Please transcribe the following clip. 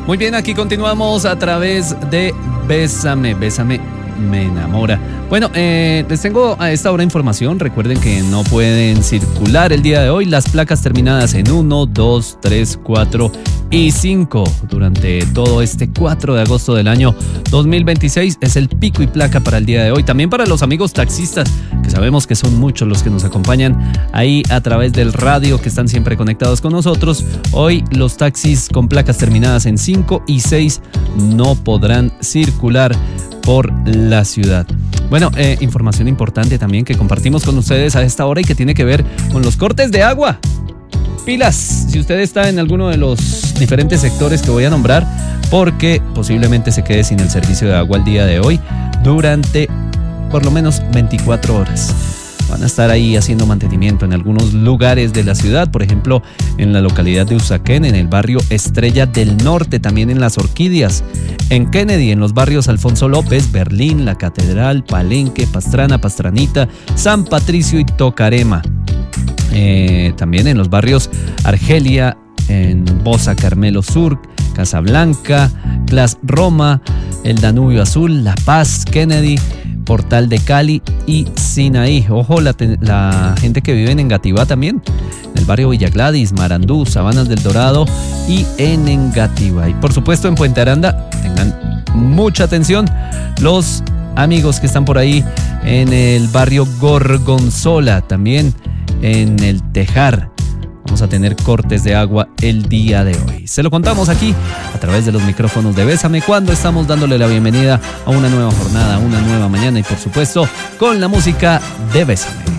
Muy bien, aquí continuamos a través de Bésame, Bésame, me enamora. Bueno, les tengo a esta hora información. Recuerden que no pueden circular el día de hoy las placas terminadas en 1, 2, 3, 4 y 5 durante todo este 4 de agosto del año 2026. Es el pico y placa para el día de hoy. También para los amigos taxistas, que sabemos que son muchos los que nos acompañan ahí a través del radio, que están siempre conectados con nosotros. Hoy los taxis con placas terminadas en 5 y 6 no podrán circular por la ciudad. Bueno, información importante también que compartimos con ustedes a esta hora y que tiene que ver con los cortes de agua. Pilas, si usted está en alguno de los diferentes sectores que voy a nombrar, porque posiblemente se quede sin el servicio de agua el día de hoy durante por lo menos 24 horas. Van a estar ahí haciendo mantenimiento en algunos lugares de la ciudad, por ejemplo, en la localidad de Usaquén, en el barrio Estrella del Norte, también en Las Orquídeas, en Kennedy, en los barrios Alfonso López, Berlín, La Catedral, Palenque, Pastrana, Pastranita, San Patricio y Tocarema. También en los barrios Argelia, en Bosa, Carmelo Sur, Casablanca, Clas Roma, el Danubio Azul, La Paz, Kennedy, Portal de Cali y Sinaí. Ojo, la gente que vive en Engativá también, en el barrio Villa Gladys, Marandú, Sabanas del Dorado y en Engativá. Y por supuesto en Puente Aranda, tengan mucha atención los amigos que están por ahí en el barrio Gorgonzola, también en el Tejar. Vamos a tener cortes de agua el día de hoy. Se lo contamos aquí a través de los micrófonos de Bésame, cuando estamos dándole la bienvenida a una nueva jornada, a una nueva mañana y por supuesto con la música de Bésame.